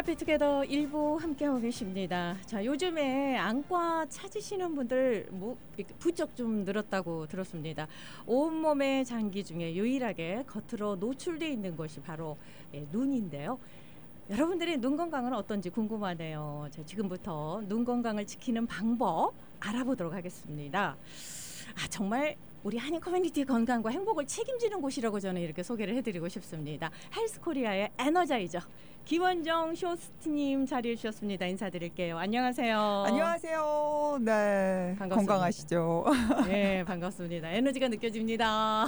해피투게더 일부 함께하고 계십니다. 자, 요즘에 안과 찾으시는 분들 부쩍 좀 늘었다고 들었습니다. 온몸의 장기 중에 유일하게 겉으로 노출되어 있는 것이 바로 눈인데요. 여러분들의 눈 건강은 어떤지 궁금하네요. 자, 지금부터 눈 건강을 지키는 방법 알아보도록 하겠습니다. 정말 우리 한인 커뮤니티의 건강과 행복을 책임지는 곳이라고 저는 이렇게 소개를 해드리고 싶습니다. 헬스코리아의 에너자이저 김원정 쇼호스트님 자리해 주셨습니다. 인사드릴게요. 안녕하세요. 안녕하세요. 네, 반갑습니다. 건강하시죠? 네, 반갑습니다. 에너지가 느껴집니다.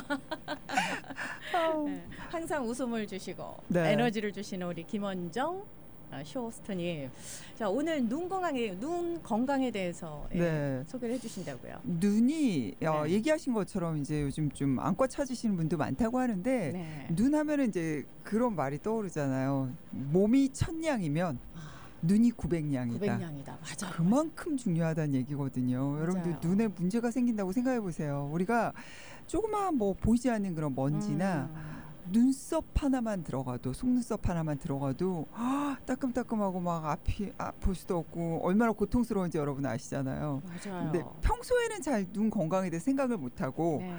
네, 항상 웃음을 주시고 네. 에너지를 주시는 우리 김원정 쇼호스트님. 자, 오늘 눈 건강에 대해서 네. 소개를 해주신다고요. 눈이 얘기하신 것처럼 이제 요즘 좀 안과 찾으시는 분도 많다고 하는데 네. 눈 하면은 이제 그런 말이 떠오르잖아요. 몸이 1000냥이면 눈이 900냥이다. 900냥이다. 맞아요. 그만큼 중요하다는 얘기거든요. 맞아요. 여러분들 눈에 문제가 생긴다고 생각해 보세요. 우리가 조그마한 보이지 않는 그런 먼지나 눈썹 하나만 들어가도 속눈썹 하나만 들어가도 따끔따끔하고 막 아플 수도 없고 얼마나 고통스러운지 여러분 아시잖아요. 맞아요. 근데 평소에는 잘 눈 건강에 대해 생각을 못하고 네.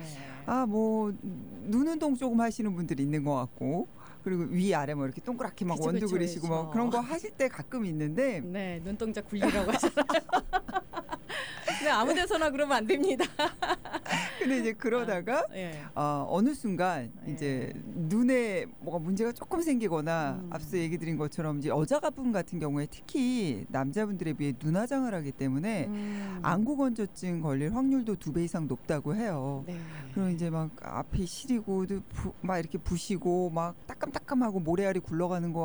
눈 운동 조금 하시는 분들이 있는 것 같고 그리고 위아래 이렇게 동그랗게 막 원두 그리시고 막 그런 거 하실 때 가끔 있는데 네, 눈동자 굴리라고 하잖아요. 네, 아무 데서나 그러면 안 됩니다. 근데 이제 그러다가 어느 순간 이제 눈에 뭐가 문제가 조금 생기거나 앞서 얘기 드린 것처럼 이제 여자분 같은 경우에 특히 남자분들에 비해 눈화장을 하기 때문에 안구건조증 걸릴 확률도 2배 이상 높다고 해요. 네. 그럼 이제 막 앞이 시리고 막 이렇게 부시고 막 따끔따끔하고 모래알이 굴러가는 거